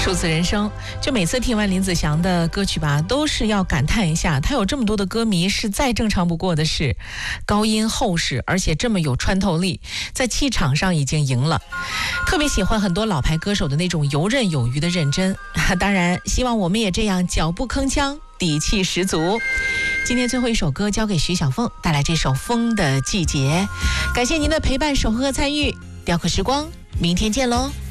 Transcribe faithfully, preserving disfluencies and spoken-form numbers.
数字人生，就每次听完林子祥的歌曲吧，都是要感叹一下，他有这么多的歌迷是再正常不过的事，高音厚实，而且这么有穿透力，在气场上已经赢了。特别喜欢很多老牌歌手的那种游刃有余的认真，当然希望我们也这样脚步铿锵，底气十足。今天最后一首歌交给徐小凤，带来这首《风的季节》。感谢您的陪伴、守候和参与，雕刻时光，明天见喽。